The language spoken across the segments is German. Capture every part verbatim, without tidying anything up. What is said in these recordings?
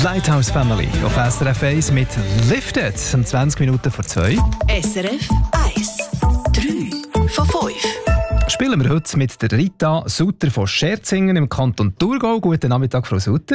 Lighthouse Family auf S R F eins mit Lifted um zwanzig Minuten vor zwei. S R F eins. drei von fünf. Spielen wir heute mit der Rita Sutter von Scherzingen im Kanton Thurgau. Guten Nachmittag, Frau Sutter.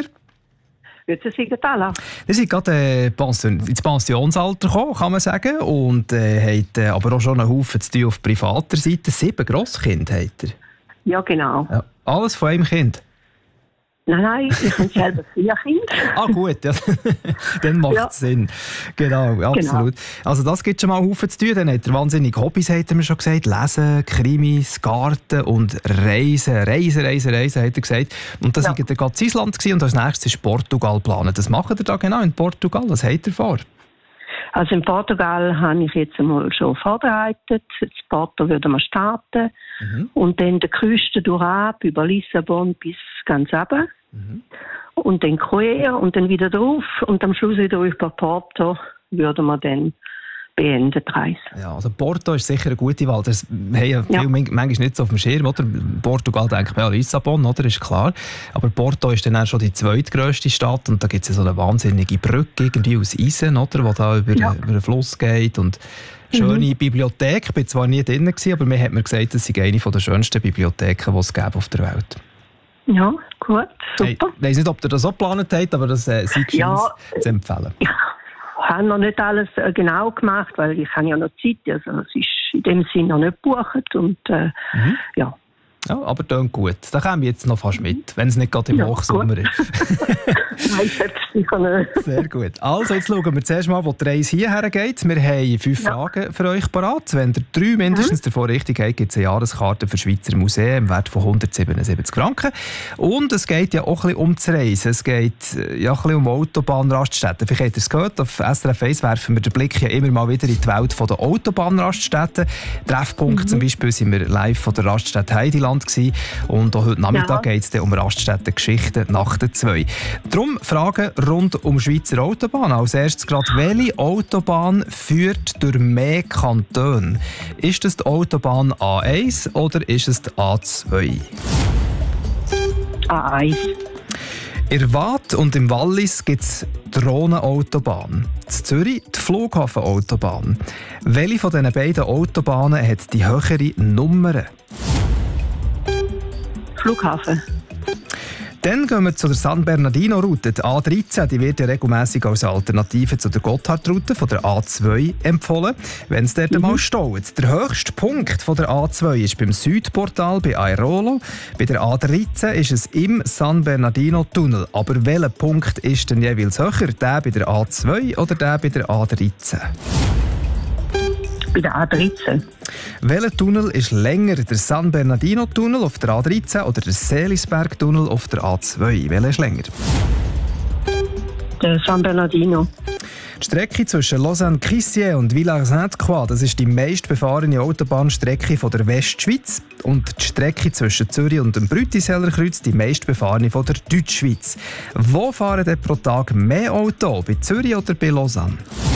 Grüezi Sie, Tala. Sie sind gerade äh, Pension, ins Pensionsalter gekommen, kann man sagen. Und äh, haben äh, aber auch schon einen Haufen zu tun auf privater Seite. Sieben Grosskinder habt ihr. Ja, genau. Ja, alles von einem Kind? Nein, nein, ich habe selber vier Kinder. Ah gut, ja. Dann macht es Ja. Sinn. Genau, absolut. Genau. Also das gibt schon mal einen Haufen zu tun. Dann hat er wahnsinnige Hobbys, hat er mir schon gesagt. Lesen, Krimis, Garten und Reisen. Reisen, Reisen, Reisen, hat er gesagt. Und da Ja. war er gerade in Island gewesen und als nächstes ist Portugal geplant. Was macht er da genau in Portugal? Was hat er vor? Also in Portugal habe ich jetzt einmal schon vorbereitet. In Porto würden wir starten. Mhm. Und dann die Küste durchab, über Lissabon bis ganz runter. Mhm. Und dann quer und dann wieder drauf. Und am Schluss wieder über Porto würden wir dann beenden die Reise. Ja, also Porto ist sicher eine gute Wahl. Das haben ja viele Ja. manchmal nicht so auf dem Schirm. Oder? Portugal denkt man an Lissabon, oder? Ist klar. Aber Porto ist dann auch schon die zweitgrösste Stadt und da gibt es so eine wahnsinnige Brücke irgendwie aus Eisen, oder? Die da über, Ja. über den Fluss geht. Und schöne Bibliothek. Ich war zwar nie drin, gewesen, aber mir hat mir gesagt, das sei eine der schönsten Bibliotheken, die es gäbe auf der Welt. Ja, gut, Hey, super. ich weiss nicht, ob ihr das so geplant habt, aber das äh, sei Ja. gescheit zu empfehlen. Ich habe noch nicht alles äh, genau gemacht, weil ich habe ja noch Zeit. Also es ist in dem Sinne noch nicht gebucht. Und äh, Mhm. ja. Ja, aber tönt gut. Da kommen wir jetzt noch fast mit, wenn es nicht gerade im Ja, Hochsommer gut. ist. Nein, selbst sicher nicht. Sehr gut. Also, jetzt schauen wir zuerst mal, wo die Reise hierher geht. Wir haben fünf Ja. Fragen für euch parat. Wenn ihr drei mindestens davon richtig habt, gibt es eine Jahreskarte für Schweizer Museen im Wert von hundertsiebenundsiebzig Franken. Und es geht ja auch ein bisschen um das Reisen. Es geht äh, ja ein bisschen um Autobahnraststätten. Vielleicht habt ihr es gehört, auf S R F eins werfen wir den Blick ja immer mal wieder in die Welt der Autobahnraststätten. Treffpunkt zum Beispiel sind wir live von der Raststätte Heideland gewesen. Und auch heute Nachmittag Ja. geht es um Raststätten-Geschichten nach der zwei. Darum Fragen rund um Schweizer Autobahn. Als erstes gerade, welche Autobahn führt durch mehr Kantone? Ist es die Autobahn A eins oder ist es die A zwei? A eins. In Waadt und im Wallis gibt es die Rhonenautobahn. In Zürich die Flughafenautobahn. Welche von diesen beiden Autobahnen hat die höhere Nummer? Flughafen. Dann gehen wir zu der San Bernardino-Route. Die A dreizehn die wird ja regelmässig als Alternative zu der Gotthardroute von der A zwei empfohlen, wenn es dort mal staut. Der höchste Punkt von der A zwei ist beim Südportal bei Airolo. Bei der A dreizehn ist es im San Bernardino-Tunnel. Aber welcher Punkt ist denn jeweils höher? Der bei der A zwei oder der bei der A dreizehn? Bei der A dreizehn. Welcher Tunnel ist länger? Der San Bernardino-Tunnel auf der A dreizehn oder der Seelisberg-Tunnel auf der A zwei? Welcher ist länger? Der San Bernardino. Die Strecke zwischen Lausanne-Crissier und Villars-Sainte-Croix, das ist die meistbefahrene Autobahnstrecke von der Westschweiz. Und die Strecke zwischen Zürich und dem Brütisellerkreuz die meistbefahrene von der Deutschschweiz. Wo fahren denn pro Tag mehr Auto? Bei Zürich oder bei Lausanne?